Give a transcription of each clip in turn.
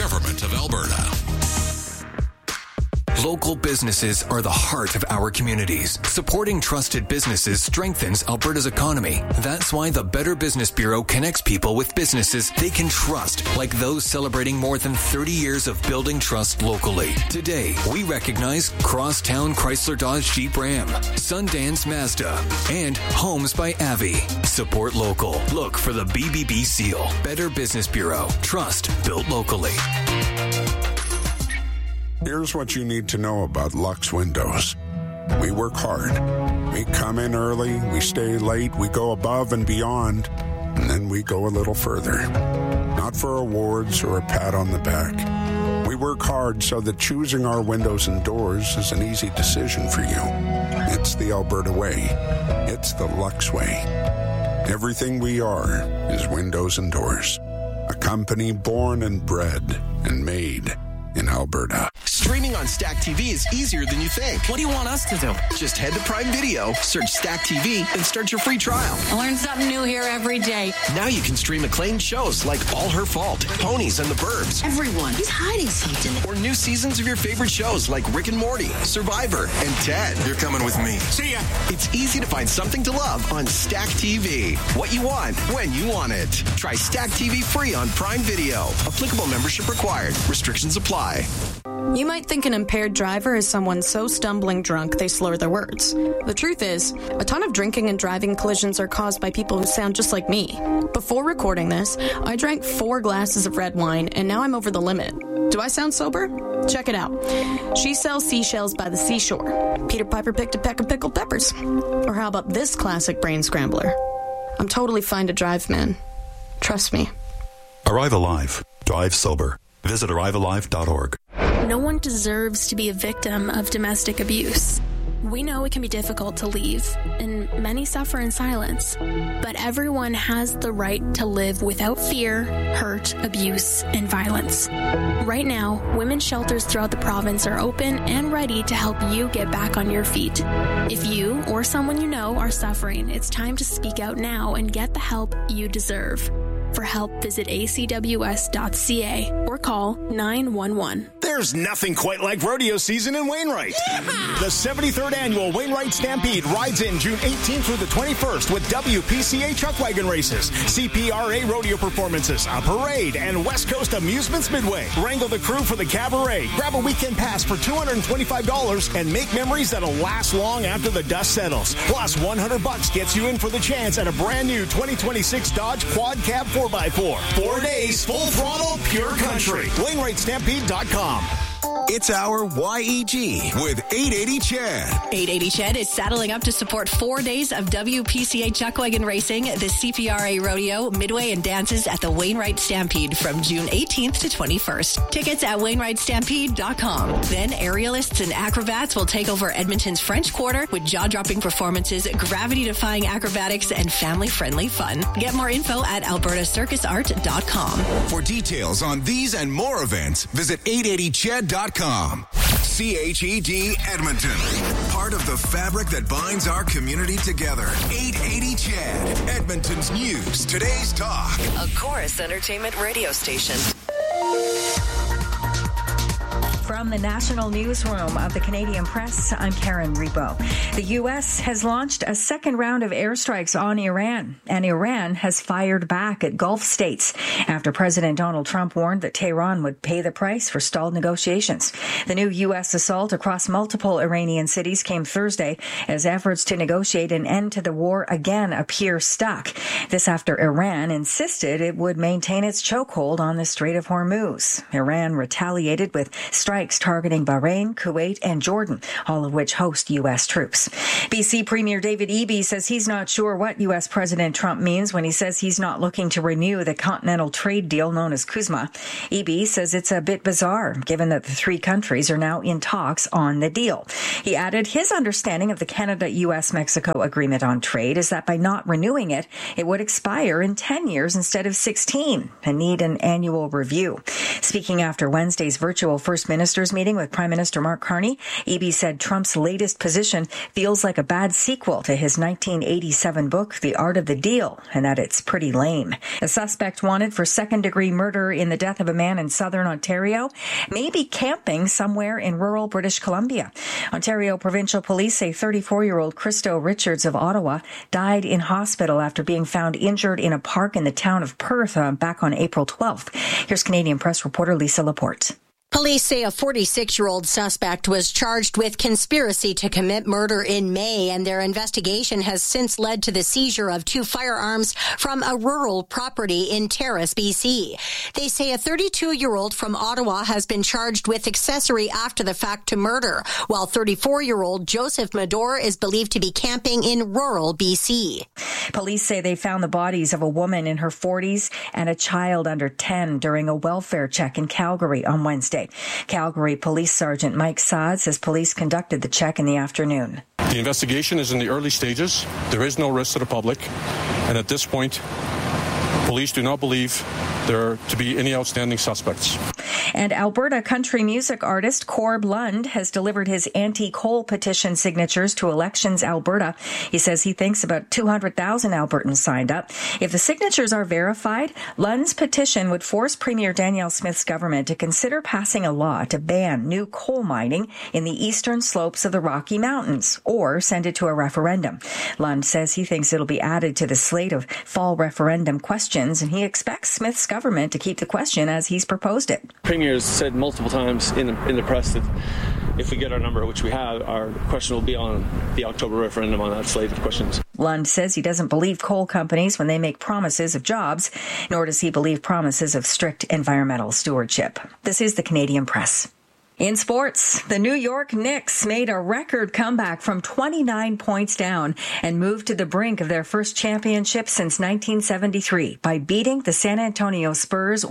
Government of Alberta. Local businesses are the heart of our communities. Supporting trusted businesses strengthens Alberta's economy. That's why the Better Business Bureau connects people with businesses they can trust, like those celebrating more than 30 years of building trust locally. Today, we recognize Crosstown Chrysler Dodge Jeep Ram, Sundance Mazda, and Homes by Avi. Support local. Look for the BBB seal. Better Business Bureau. Trust built locally. Here's what you need to know about Lux Windows. We work hard. We come in early, we stay late, we go above and beyond, and then we go a little further. Not for awards or a pat on the back. We work hard so that choosing our windows and doors is an easy decision for you. It's the Alberta way. It's the Lux way. Everything we are is windows and doors. A company born and bred and made in Alberta. Streaming on Stack TV is easier than you think. What do you want us to do? Just head to Prime Video, search Stack TV, and start your free trial. I learn something new here every day. Now you can stream acclaimed shows like All Her Fault, Ponies, and The Burbs. Everyone is hiding something. Or new seasons of your favorite shows like Rick and Morty, Survivor, and Ted. You're coming with me. See ya! It's easy to find something to love on Stack TV. What you want, when you want it. Try Stack TV free on Prime Video. Applicable membership required. Restrictions apply. You might think an impaired driver is someone so stumbling drunk they slur their words. The truth is, a ton of drinking and driving collisions are caused by people who sound just like me. Before recording this, I drank 4 glasses of red wine, and now I'm over the limit. Do I sound sober? Check it out. She sells seashells by the seashore. Peter Piper picked a peck of pickled peppers. Or how about this classic brain scrambler? I'm totally fine to drive, man. Trust me. Arrive Alive. Drive sober. Visit arrivealive.org. No one deserves to be a victim of domestic abuse. We know it can be difficult to leave, and many suffer in silence. But everyone has the right to live without fear, hurt, abuse, and violence. Right now, women's shelters throughout the province are open and ready to help you get back on your feet. If you or someone you know are suffering, it's time to speak out now and get the help you deserve. For help, visit acws.ca or call 911. There's nothing quite like rodeo season in Wainwright. Yeah! The 73rd annual Wainwright Stampede rides in June 18th through the 21st with WPCA truck wagon races, CPRA rodeo performances, a parade, and West Coast Amusements Midway. Wrangle the crew for the cabaret. Grab a weekend pass for $225 and make memories that'll last long after the dust settles. Plus, $100 gets you in for the chance at a brand new 2026 Dodge Quad Cab 4x4. 4 days, full throttle, pure country. WainwrightStampede.com. It's our YEG with 880 Chad. 880 Chad is saddling up to support 4 days of WPCA chuckwagon racing, the CPRA Rodeo, Midway, and dances at the Wainwright Stampede from June 18th to 21st. Tickets at WainwrightStampede.com. Then aerialists and acrobats will take over Edmonton's French Quarter with jaw-dropping performances, gravity-defying acrobatics, and family-friendly fun. Get more info at albertacircusart.com. For details on these and more events, visit 880chad.com. CHED Edmonton. Part of the fabric that binds our community together. 880 Chad. Edmonton's news. Today's talk. A Chorus Entertainment radio station. From the National Newsroom of the Canadian Press, I'm Karen Rebo. The U.S. has launched a second round of airstrikes on Iran, and Iran has fired back at Gulf states after President Donald Trump warned that Tehran would pay the price for stalled negotiations. The new U.S. assault across multiple Iranian cities came Thursday as efforts to negotiate an end to the war again appear stuck. This after Iran insisted it would maintain its chokehold on the Strait of Hormuz. Iran retaliated with strikes targeting Bahrain, Kuwait, and Jordan, all of which host U.S. troops. BC Premier David Eby says he's not sure what U.S. President Trump means when he says he's not looking to renew the continental trade deal known as CUSMA. Eby says it's a bit bizarre, given that the three countries are now in talks on the deal. He added his understanding of the Canada-U.S.-Mexico agreement on trade is that by not renewing it, it would expire in 10 years instead of 16 and need an annual review. Speaking after Wednesday's virtual First Ministers leaders meeting with Prime Minister Mark Carney. Eby said Trump's latest position feels like a bad sequel to his 1987 book, The Art of the Deal, and that it's pretty lame. A suspect wanted for second-degree murder in the death of a man in southern Ontario may be camping somewhere in rural British Columbia. Ontario Provincial Police say 34-year-old Christo Richards of Ottawa died in hospital after being found injured in a park in the town of Perth back on April 12th. Here's Canadian Press reporter Lisa Laporte. Police say a 46-year-old suspect was charged with conspiracy to commit murder in May, and their investigation has since led to the seizure of 2 firearms from a rural property in Terrace, BC. They say a 32-year-old from Ottawa has been charged with accessory after the fact to murder, while 34-year-old Joseph Mador is believed to be camping in rural BC. Police say they found the bodies of a woman in her 40s and a child under 10 during a welfare check in Calgary on Wednesday. Calgary Police Sergeant Mike Saad says police conducted the check in the afternoon. The investigation is in the early stages. There is no risk to the public. And at this point, police do not believe there to be any outstanding suspects. And Alberta country music artist Corb Lund has delivered his anti-coal petition signatures to Elections Alberta. He says he thinks about 200,000 Albertans signed up. If the signatures are verified, Lund's petition would force Premier Danielle Smith's government to consider passing a law to ban new coal mining in the eastern slopes of the Rocky Mountains or send it to a referendum. Lund says he thinks it'll be added to the slate of fall referendum questions, and he expects Smith's government to keep the question as he's proposed it. Premier has said multiple times in the press that if we get our number, which we have, our question will be on the October referendum on that slate of questions. Lund says he doesn't believe coal companies when they make promises of jobs, nor does he believe promises of strict environmental stewardship. This is the Canadian Press. In sports, the New York Knicks made a record comeback from 29 points down and moved to the brink of their first championship since 1973 by beating the San Antonio Spurs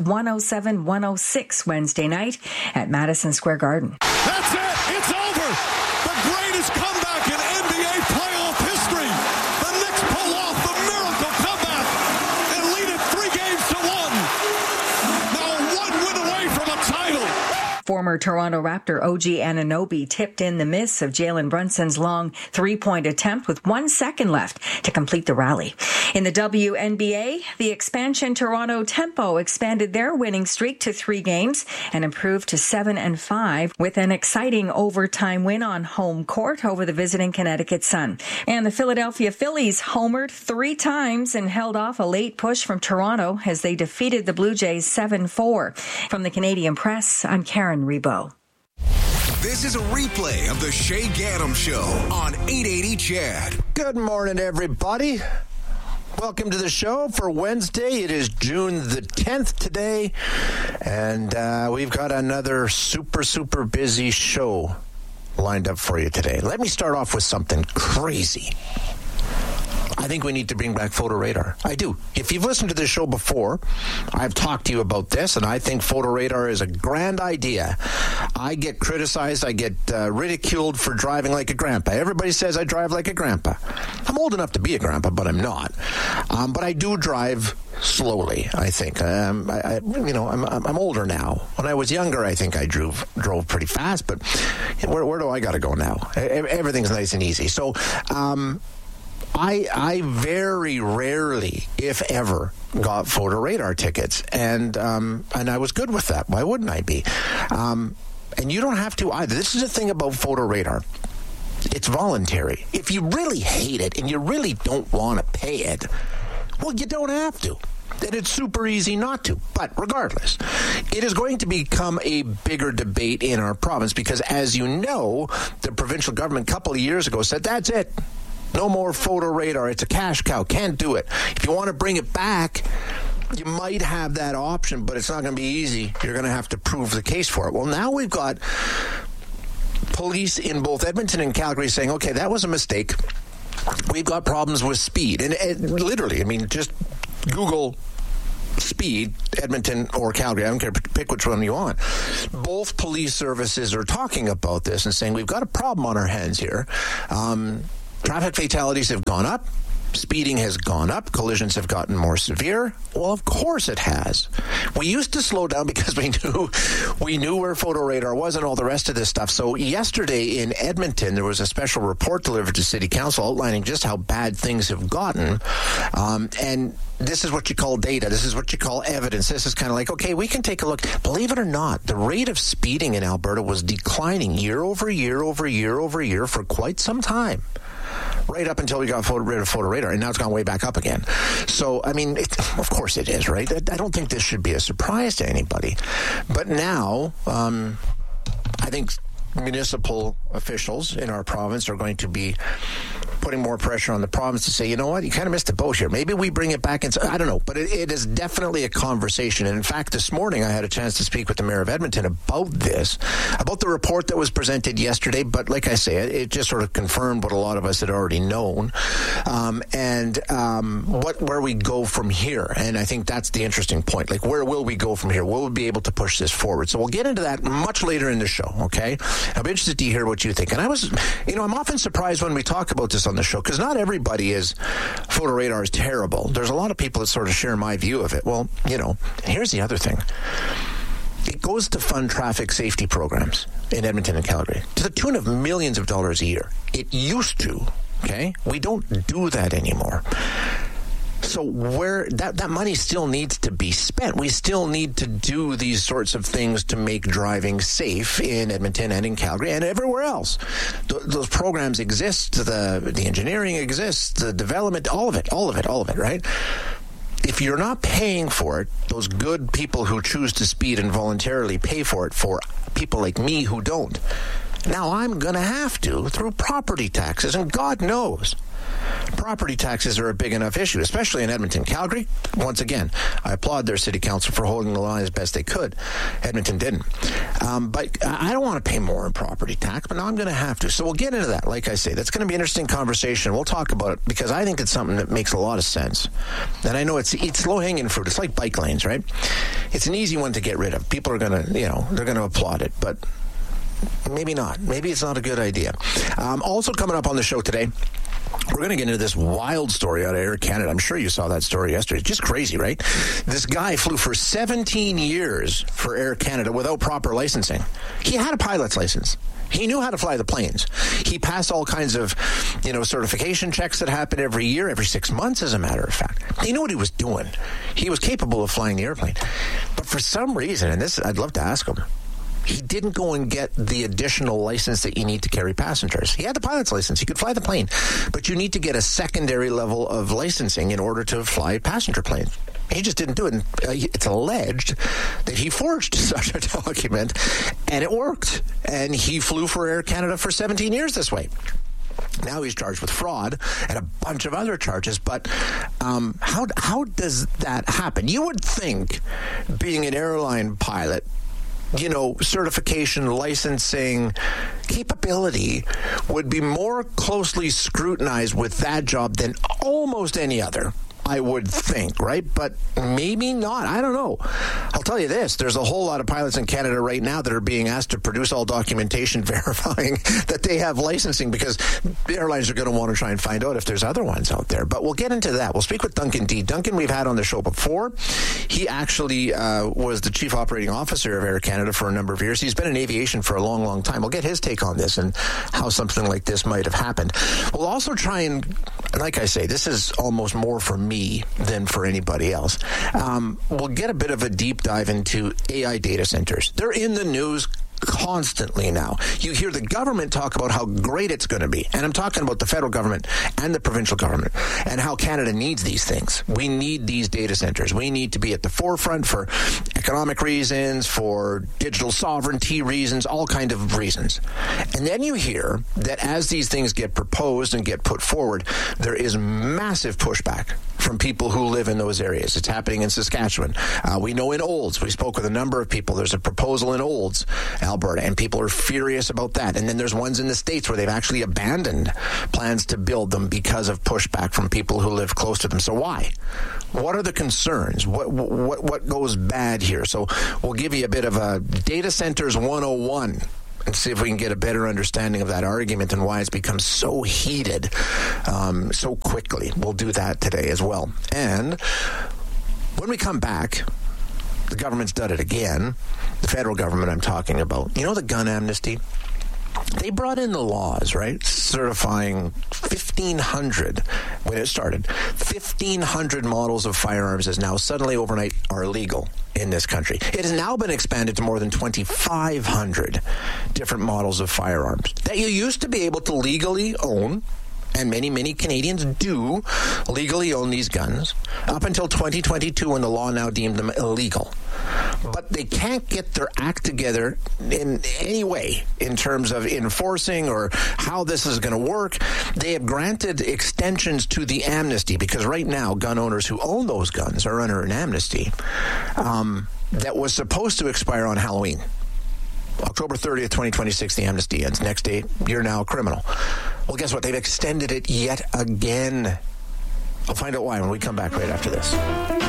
107-106 Wednesday night at Madison Square Garden. That's it! It's over! The greatest comeback in NBA playoff history! The Knicks pull off the miracle comeback and lead it 3 games to 1. Now 1 win away from a title. Former Toronto Raptor OG Anunoby tipped in the miss of Jalen Brunson's long three-point attempt with 1 second left to complete the rally. In the WNBA, the expansion Toronto Tempo expanded their winning streak to 3 games and improved to 7-5 with an exciting overtime win on home court over the visiting Connecticut Sun. And the Philadelphia Phillies homered 3 times and held off a late push from Toronto as they defeated the Blue Jays 7-4. From the Canadian Press, I'm Karen Rebo. This is a replay of the Shay Gaddam Show on 880 CHED. Good morning, everybody. Welcome to the show for Wednesday. It is June the 10th today, and we've got another super busy show lined up for you today. Let me start off with something crazy. I think we need to bring back Photo Radar. I do. If you've listened to this show before, I've talked to you about this, and I think Photo Radar is a grand idea. I get criticized. I get ridiculed for driving like a grandpa. Everybody says I drive like a grandpa. I'm old enough to be a grandpa, but I'm not. But I do drive slowly, I think. I'm older now. When I was younger, I think I drove pretty fast, but where do I got to go now? Everything's nice and easy. So, I very rarely, if ever, got Photo Radar tickets, and I was good with that. Why wouldn't I be? And you don't have to either. This is the thing about Photo Radar. It's voluntary. If you really hate it and you really don't want to pay it, well, you don't have to. And it's super easy not to. But regardless, it is going to become a bigger debate in our province because, as you know, the provincial government a couple of years ago said, that's it. No more Photo Radar. It's a cash cow. Can't do it. If you want to bring it back, you might have that option, but it's not going to be easy. You're going to have to prove the case for it. Well, now we've got police in both Edmonton and Calgary saying, okay, that was a mistake. We've got problems with speed. And literally, I mean, just Google speed, Edmonton or Calgary. I don't care. Pick which one you want. Both police services are talking about this and saying, we've got a problem on our hands here. Traffic fatalities have gone up. Speeding has gone up. Collisions have gotten more severe. Well, of course it has. We used to slow down because we knew where photo radar was and all the rest of this stuff. So yesterday in Edmonton, there was a special report delivered to City Council outlining just how bad things have gotten. And this is what you call data. This is what you call evidence. This is kind of like, okay, we can take a look. Believe it or not, the rate of speeding in Alberta was declining year over year over year over year for quite some time. Right up until we got rid of photo radar, and now it's gone way back up again. So, I mean, of course it is, right? I don't think this should be a surprise to anybody. But now, I think municipal officials in our province are going to be putting more pressure on the province to say, you know what, you kind of missed the boat here. Maybe we bring it back. I don't know, but it is definitely a conversation. And in fact, this morning I had a chance to speak with the mayor of Edmonton about this, about the report that was presented yesterday. But like I say, it just sort of confirmed what a lot of us had already known, where we go from here. And I think that's the interesting point. Like, where will we go from here? Will we be able to push this forward? So we'll get into that much later in the show, okay? I'll be interested to hear what you think. And I'm often surprised when we talk about this on the show, because not everybody is photo radar is terrible. There's a lot of people that sort of share my view of it. Well, here's the other thing. It goes to fund traffic safety programs in Edmonton and Calgary to the tune of millions of dollars a year. It used to, okay? We don't do that anymore. So where that money still needs to be spent. We still need to do these sorts of things to make driving safe in Edmonton and in Calgary and everywhere else. Those programs exist. The engineering exists. The development, all of it, right? If you're not paying for it, those good people who choose to speed and voluntarily pay for it for people like me who don't. Now I'm going to have to through property taxes, and God knows property taxes are a big enough issue, especially in Edmonton. Calgary, once again, I applaud their city council for holding the line as best they could. Edmonton didn't. But I don't want to pay more in property tax, but now I'm going to have to. So we'll get into that. Like I say, that's going to be an interesting conversation. We'll talk about it because I think it's something that makes a lot of sense. And I know it's low-hanging fruit. It's like bike lanes, right? It's an easy one to get rid of. People are going to, they're going to applaud it, but maybe not. Maybe it's not a good idea. Also coming up on the show today, we're going to get into this wild story out of Air Canada. I'm sure you saw that story yesterday. Just crazy, right? This guy flew for 17 years for Air Canada without proper licensing. He had a pilot's license. He knew how to fly the planes. He passed all kinds of, certification checks that happen every year, every 6 months, as a matter of fact. He knew what he was doing. He was capable of flying the airplane. But for some reason, and this I'd love to ask him, he didn't go and get the additional license that you need to carry passengers. He had the pilot's license. He could fly the plane. But you need to get a secondary level of licensing in order to fly passenger planes. He just didn't do it. And it's alleged that he forged such a document, and it worked. And he flew for Air Canada for 17 years this way. Now he's charged with fraud and a bunch of other charges. But how does that happen? You would think, being an airline pilot, certification, licensing, capability would be more closely scrutinized with that job than almost any other, I would think, right? But maybe not. I don't know. I'll tell you this. There's a whole lot of pilots in Canada right now that are being asked to produce all documentation verifying that they have licensing, because the airlines are going to want to try and find out if there's other ones out there. But we'll get into that. We'll speak with Duncan Dee. Duncan, we've had on the show before. He actually was the chief operating officer of Air Canada for a number of years. He's been in aviation for a long, long time. We'll get his take on this and how something like this might have happened. We'll also try and, like I say, this is almost more for me than for anybody else. We'll get a bit of a deep dive into AI data centers. They're in the news constantly now. You hear the government talk about how great it's going to be. And I'm talking about the federal government and the provincial government and how Canada needs these things. We need these data centers. We need to be at the forefront for economic reasons, for digital sovereignty reasons, all kind of reasons. And then you hear that as these things get proposed and get put forward, there is massive pushback from people who live in those areas. It's happening in Saskatchewan. We know in Olds, we spoke with a number of people. There's a proposal in Olds, Alberta, and people are furious about that. And then there's ones in the States where they've actually abandoned plans to build them because of pushback from people who live close to them. So why? What are the concerns? What goes bad here? So we'll give you a bit of a Data Centers 101 and see if we can get a better understanding of that argument and why it's become so heated so quickly. We'll do that today as well. And when we come back, the government's done it again. The federal government I'm talking about. You know the gun amnesty? They brought in the laws, right? Certifying 1,500, when it started, 1,500 models of firearms as now suddenly overnight are illegal in this country. It has now been expanded to more than 2,500 different models of firearms that you used to be able to legally own. And many, many Canadians do legally own these guns up until 2022 when the law now deemed them illegal. But they can't get their act together in any way in terms of enforcing or how this is going to work. They have granted extensions to the amnesty because right now gun owners who own those guns are under an amnesty that was supposed to expire on Halloween. October 30th, 2026, the amnesty ends. Next date, you're now a criminal. Well, guess what? They've extended it yet again. I'll find out why when we come back right after this.